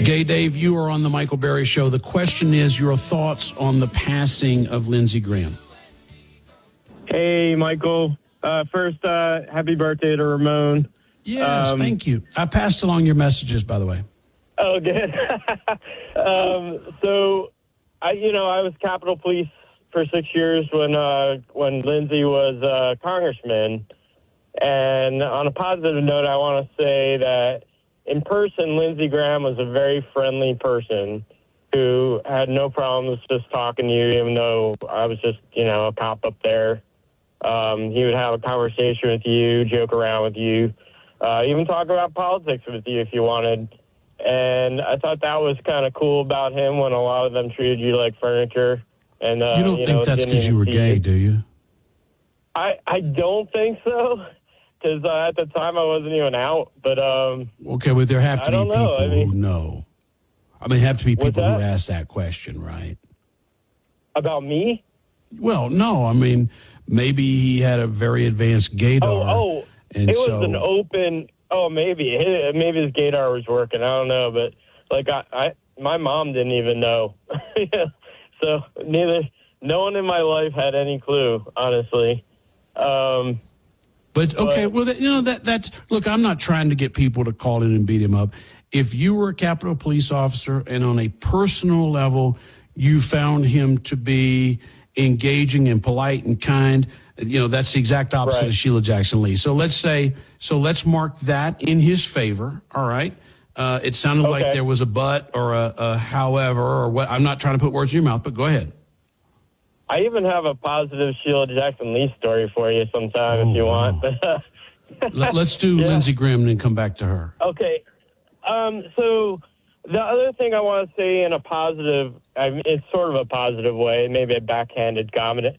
Gay Dave, you are on the Michael Berry Show. The question is your thoughts on the passing of Lindsey Graham. Hey, Michael. First, happy birthday to Ramon. Yes, thank you. I passed along your messages, by the way. Oh, good. So, I was Capitol Police for 6 years when Lindsey was congressman. And on a positive note, I want to say that in person, Lindsey Graham was a very friendly person who had no problems just talking to you, even though I was just, a cop up there. He would have a conversation with you, joke around with you, even talk about politics with you if you wanted. And I thought that was kind of cool about him when a lot of them treated you like furniture. And you don't think that's because you were gay, do you? I don't think so, because at the time I wasn't even out. But okay, well, there have to be people who know. I mean, have to be people who ask that question, right? About me? Well, no. I mean, maybe he had a very advanced gaydar. And it was an open. Oh, maybe his gaydar was working. I don't know, but like my mom didn't even know. So no one in my life had any clue, honestly. But okay, well, that's look. I'm not trying to get people to call in and beat him up. If you were a Capitol Police officer and on a personal level, you found him to be engaging and polite and kind, that's the exact opposite of Sheila Jackson Lee. So let's mark that in his favor. All right. It sounded like there was a but or a however or what. I'm not trying to put words in your mouth, but go ahead. I even have a positive Sheila Jackson Lee story for you sometime if you want. Let's do Lindsey Graham and then come back to her. Okay. So the other thing I want to say in a positive, it's sort of a positive way, maybe a backhanded compliment,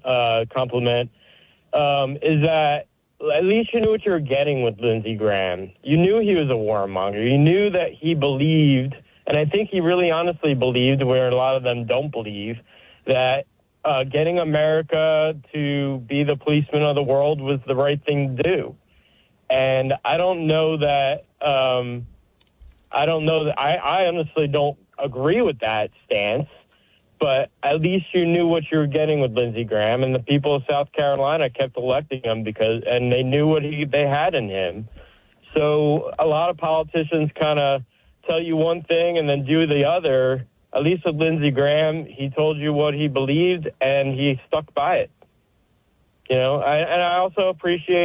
is that at least you knew what you were getting with Lindsey Graham. You knew he was a warmonger. You knew that he believed, and I think he really honestly believed, where a lot of them don't believe, that getting America to be the policeman of the world was the right thing to do. And I honestly don't agree with that stance, but at least you knew what you were getting with Lindsey Graham, and the people of South Carolina kept electing him and they knew what they had in him. So a lot of politicians kind of tell you one thing and then do the other. At least with Lindsey Graham, he told you what he believed and he stuck by it. And I also appreciate